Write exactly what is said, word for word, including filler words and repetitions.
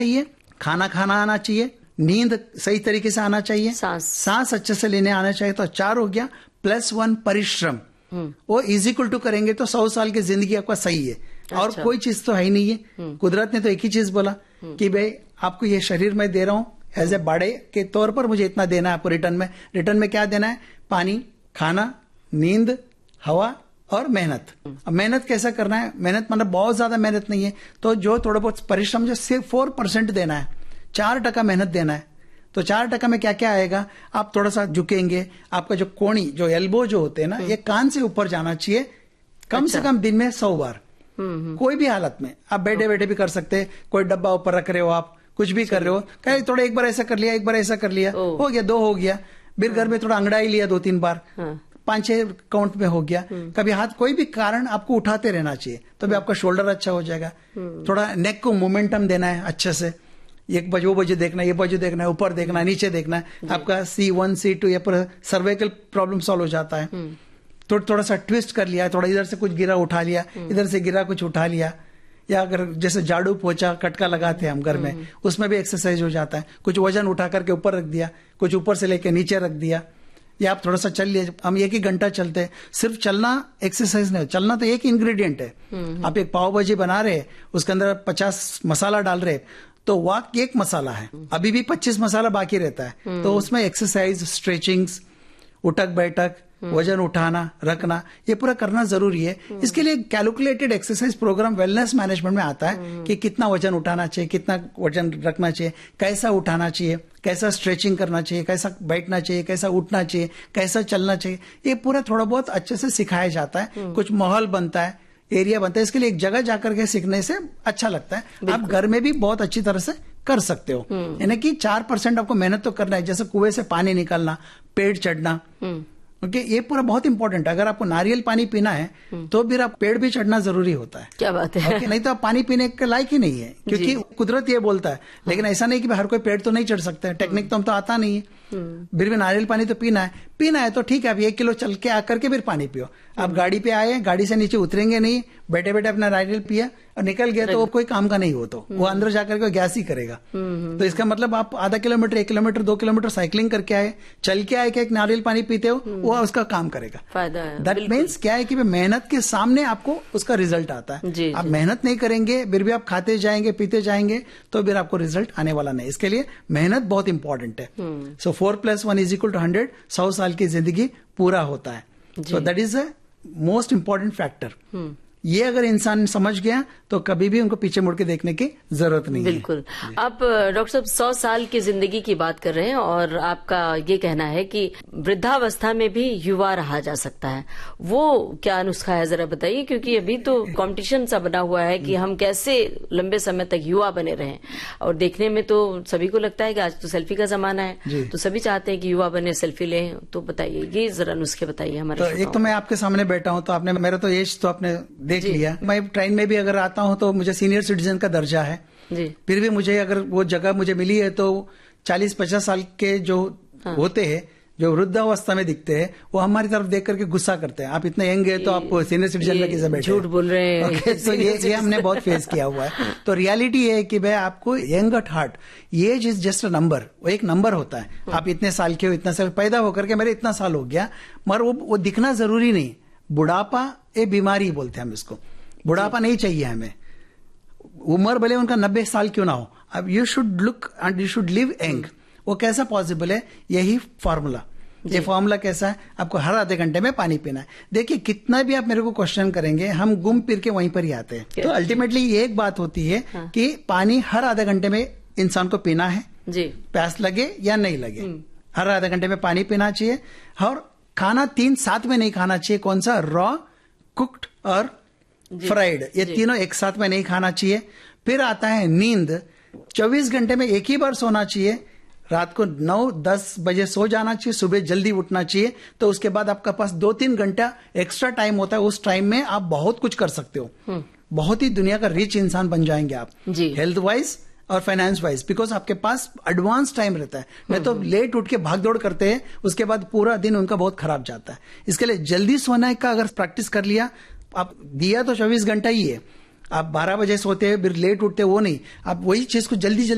चाहिए, खाना खाना आना चाहिए, नींद सही तरीके से आना चाहिए, सांस सांस अच्छे से लेने आना चाहिए। तो चार हो गया, प्लस वन परिश्रम, वो इज इक्वल टू करेंगे तो सौ साल की जिंदगी आपका सही है। और अच्छा। कोई चीज तो है ही नहीं है। कुदरत ने तो एक ही चीज बोला कि भाई आपको ये शरीर मैं दे रहा हूं एज ए बाड़े के तौर पर, मुझे इतना देना है आपको रिटर्न में। रिटर्न में क्या देना है? पानी, खाना, नींद, हवा और मेहनत। अब मेहनत कैसा करना है? मेहनत मतलब बहुत ज्यादा मेहनत नहीं है, तो जो थोड़ा बहुत परिश्रम, जो सिर्फ फोर परसेंट देना है, चार टका मेहनत देना है। तो चार टका में क्या क्या आएगा? आप थोड़ा सा झुकेंगे, आपका जो कोणी, जो एल्बो जो होते हैं ना, ये कान से ऊपर जाना चाहिए कम अच्छा। से कम दिन में सौ बार। कोई भी हालत में आप बैठे बैठे भी कर सकते हैं, कोई डब्बा ऊपर रख रहे हो, आप कुछ भी कर रहे हो, कहीं थोड़ा एक बार ऐसा कर लिया, एक बार ऐसा कर लिया, हो गया, दो हो गया। फिर घर में थोड़ा अंगड़ा ही लिया दो तीन बार, पांच छह काउंट में हो गया। कभी हाथ, कोई भी कारण आपको उठाते रहना चाहिए, तो भी आपका शोल्डर अच्छा हो जाएगा। थोड़ा नेक को मोमेंटम देना है अच्छे से, एक बाजू वो बाजू देखना है, ये बाजू देखना है, ऊपर देखना है, नीचे देखना है। आपका सी वन सी टू या पर सर्वाइकल प्रॉब्लम सॉल्व हो जाता है। तो थोड़ा सा ट्विस्ट कर लिया, थोड़ा इधर से कुछ गिरा उठा लिया, इधर से गिरा कुछ उठा लिया, या अगर जैसे झाड़ू पोछा कटका लगाते हैं हम घर में, उसमें भी एक्सरसाइज हो जाता है। कुछ वजन उठा करके ऊपर रख दिया, कुछ ऊपर से लेके नीचे रख दिया, या आप थोड़ा सा चल लिए। हम एक ही घंटा चलते हैं, सिर्फ चलना एक्सरसाइज नहीं, चलना तो एक इंग्रेडिएंट है। आप एक पाव भाजी बना रहे, उसके अंदर पचास मसाला डाल रहे, तो वॉक एक मसाला है, अभी भी पच्चीस मसाला बाकी रहता है। तो उसमें एक्सरसाइज, स्ट्रेचिंग्स, उठक बैठक, वजन उठाना रखना, ये पूरा करना जरूरी है। इसके लिए calculated exercise programme wellness management में आता है कि कितना वजन उठाना चाहिए, कितना वजन रखना चाहिए, कैसा उठाना चाहिए, कैसा स्ट्रेचिंग करना चाहिए, कैसा बैठना चाहिए, कैसा उठना चाहिए, कैसा चलना चाहिए। ये पूरा थोड़ा बहुत अच्छे से सिखाया जाता है। कुछ माहौल बनता है, एरिया बनता है। इसके लिए एक जगह जाकर के सीखने से अच्छा लगता है। आप घर में भी बहुत अच्छी तरह से कर सकते हो। यानी कि चार परसेंट आपको मेहनत तो करना है, जैसे कुएं से पानी निकालना, पेड़ चढ़ना। ओके okay, ये पूरा बहुत इंपॉर्टेंट है। अगर आपको नारियल पानी पीना है तो फिर आप पेड़ भी चढ़ना जरूरी होता है। क्या बात है। okay, नहीं तो आप पानी पीने के लायक ही नहीं है, क्योंकि कुदरत ये बोलता है। लेकिन ऐसा नहीं कि हर कोई पेड़ तो नहीं चढ़ सकता है, टेक्निक तो हम तो आता नहीं है। फिर भी नारियल पानी तो पीना है, पीना है तो ठीक है, आप एक किलो चल के आकर के फिर पानी पियो। आप गाड़ी पे आए, गाड़ी से नीचे उतरेंगे नहीं, बैठे बैठे अपना नारियल पिया और निकल गया, तो वो कोई काम का नहीं हो, तो वो अंदर जाकर के गैस ही करेगा। तो इसका मतलब आप आधा किलोमीटर, एक किलोमीटर, दो किलोमीटर साइकिलिंग करके आए, चल के आए कि एक नारियल पानी पीते हो, वो उसका काम करेगा। फायदा है। दैट मीन्स क्या है कि मेहनत के सामने आपको उसका रिजल्ट आता है। जी, आप जी। मेहनत नहीं करेंगे, फिर भी आप खाते जाएंगे, पीते जाएंगे, तो फिर आपको रिजल्ट आने वाला नहीं। इसके लिए मेहनत बहुत इंपॉर्टेंट है। So four plus one is equal two hundred, सौ साल की जिंदगी पूरा होता है। So that is a most important factor. ये अगर इंसान समझ गया तो कभी भी उनको पीछे मुड़ के देखने की जरूरत नहीं है। बिल्कुल। आप डॉक्टर साहब सौ साल की जिंदगी की बात कर रहे हैं और आपका ये कहना है कि वृद्धावस्था में भी युवा रहा जा सकता है। वो क्या नुस्खा है, जरा बताइए, क्योंकि अभी तो कंपटीशन सा बना हुआ है कि हम कैसे लंबे समय तक युवा बने रहें। और देखने में तो सभी को लगता है कि आज तो सेल्फी का जमाना है, तो सभी चाहते हैं कि युवा बने, सेल्फी लें। तो बताइए, ये जरा नुस्खे बताइए हमारे। तो एक तो मैं आपके सामने बैठा हूं, तो आपने मेरा तो एज तो आपने देख लिया। मैं ट्रेन में भी अगर आता हूं तो मुझे सीनियर सिटीजन का दर्जा है। जी। फिर भी मुझे अगर वो जगह मुझे मिली है तो चालीस पचास साल के जो हाँ। होते हैं, जो वृद्धावस्था में दिखते हैं, वो हमारी तरफ देख करके गुस्सा करते हैं। आप इतने यंग है तो आप सीनियर सिटीजन में कैसे बैठे, झूठ बोल रहे हैं। okay, तो ये ये हमने बहुत फेस किया हुआ है। तो रियलिटी ये है कि भाई आपको young at heart, as is just a number, वो एक नंबर होता है। आप इतने साल के हो, इतना साल पैदा होकर के मेरे इतना साल हो गया, मगर वो वो दिखना जरूरी नहीं। बुढ़ापा ये बीमारी बोलते हैं हम इसको। बुढ़ापा नहीं चाहिए हमें। उम्र भले उनका नब्बे साल क्यों ना हो, अब you should look and you should live young. वो कैसा पॉसिबल है? यही फॉर्मूला। ये फॉर्मूला कैसा है? आपको हर आधे घंटे में पानी पीना है। देखिए, कितना भी आप मेरे को क्वेश्चन करेंगे, हम घूम फिर के वहीं पर ही आते हैं। तो अल्टीमेटली ये एक बात होती है हाँ। कि पानी हर आधे घंटे में इंसान को पीना है, जी। प्यास लगे या नहीं लगे, हर आधे घंटे में पानी पीना चाहिए। और खाना तीन साथ में नहीं खाना चाहिए। कौन सा? रॉ, कुक्ड और फ्राइड, ये तीनों एक साथ में नहीं खाना चाहिए। फिर आता है नींद। चौबीस घंटे में एक ही बार सोना चाहिए। रात को नौ दस बजे सो जाना चाहिए, सुबह जल्दी उठना चाहिए। तो उसके बाद आपका पास दो तीन घंटा एक्स्ट्रा टाइम होता है। उस टाइम में आप बहुत कुछ कर सकते हो। बहुत ही दुनिया का रिच इंसान बन जाएंगे आप, हेल्थ वाइज और फाइनेंस वाइज, बिकॉज आपके पास एडवांस टाइम रहता है। नहीं तो लेट उठ के भाग दौड़ करते हैं, उसके बाद पूरा दिन उनका बहुत खराब जाता है। इसके लिए जल्दी सोने का अगर प्रैक्टिस कर लिया, आप दिया तो चौबीस घंटा ही है। आप बारह बजे सोते हैं फिर लेट उठते, वो नहीं। आप वही चीज को जल्दी जल्दी